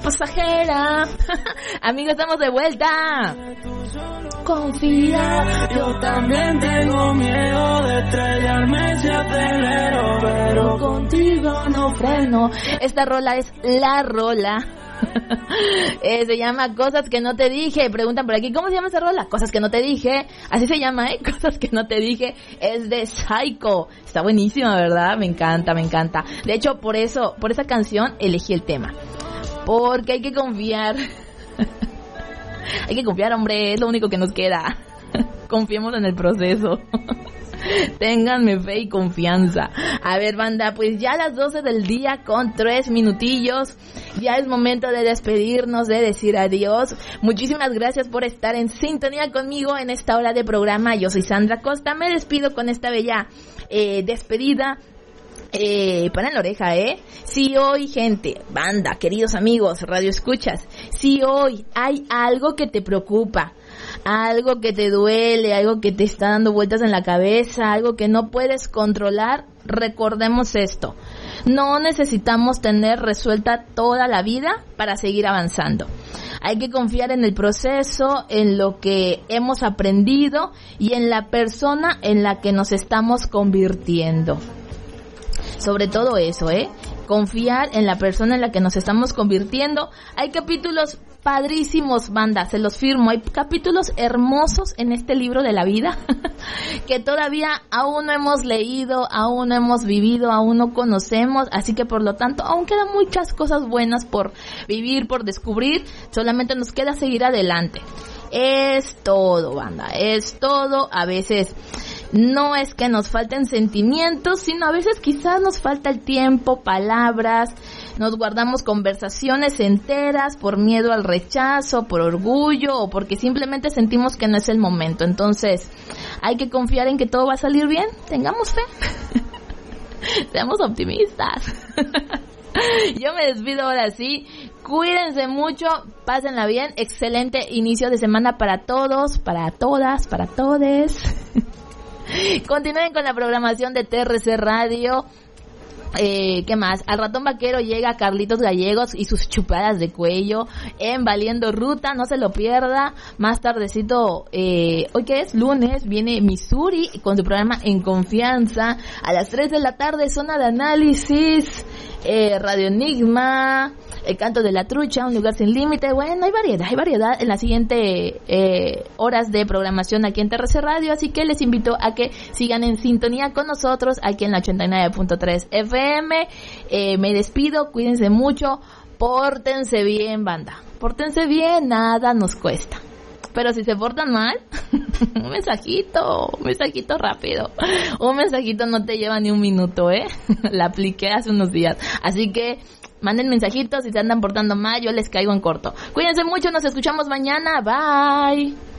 pasajera. Amigos, estamos de vuelta. Confía. Yo también tengo miedo de estrellarme si acelero, pero contigo no freno. Esta rola es la rola. Se llama Cosas que no te dije. Preguntan por aquí, ¿cómo se llama esa rola? Cosas que no te dije. Así se llama, Cosas que no te dije. Es de Psycho. Está buenísima, ¿verdad? Me encanta, me encanta. De hecho, por esa canción elegí el tema. Porque hay que confiar. Hay que confiar, hombre. Es lo único que nos queda. Confiemos en el proceso. Ténganme fe y confianza. A ver, banda, pues ya a las 12 del día con 3 minutillos. Ya es momento de despedirnos, de decir adiós. Muchísimas gracias por estar en sintonía conmigo en esta hora de programa. Yo soy Sandra Costa. Me despido con esta bella despedida. Para en la oreja, Si hoy, gente, banda, queridos amigos, radio escuchas, si hoy hay algo que te preocupa, algo que te duele, algo que te está dando vueltas en la cabeza, algo que no puedes controlar, recordemos esto: no necesitamos tener resuelta toda la vida para seguir avanzando. Hay que confiar en el proceso, en lo que hemos aprendido y en la persona en la que nos estamos convirtiendo. Sobre todo eso, confiar en la persona en la que nos estamos convirtiendo. Hay capítulos padrísimos, banda, se los firmo. Hay capítulos hermosos en este libro de la vida que todavía aún no hemos leído, aún no hemos vivido, aún no conocemos. Así que por lo tanto aún quedan muchas cosas buenas por vivir, por descubrir. Solamente nos queda seguir adelante. Es todo, banda, es todo. A veces no es que nos falten sentimientos, sino a veces quizás nos falta el tiempo, palabras, nos guardamos conversaciones enteras por miedo al rechazo, por orgullo o porque simplemente sentimos que no es el momento. Entonces, hay que confiar en que todo va a salir bien, tengamos fe, seamos optimistas. Yo me despido ahora sí. Cuídense mucho, pásenla bien. Excelente inicio de semana para todos, para todas, para todes. Continúen con la programación de TRC Radio. ¿Qué más? Al ratón vaquero llega Carlitos Gallegos y sus chupadas de cuello en Valiendo Ruta, no se lo pierda. Más tardecito, hoy que es lunes, viene Missouri con su programa En Confianza. A las 3 de la tarde, Zona de Análisis, Radio Enigma, El Canto de la Trucha, Un Lugar Sin Límite. Bueno, hay variedad en las siguientes horas de programación aquí en TRC Radio, así que les invito a que sigan en sintonía con nosotros aquí en la 89.3 FM. Me despido, cuídense mucho, pórtense bien, banda, pórtense bien, nada nos cuesta. Pero si se portan mal, un mensajito rápido. Un mensajito no te lleva ni un minuto, La apliqué hace unos días. Así que manden mensajitos, si se andan portando mal, yo les caigo en corto. Cuídense mucho, nos escuchamos mañana. Bye.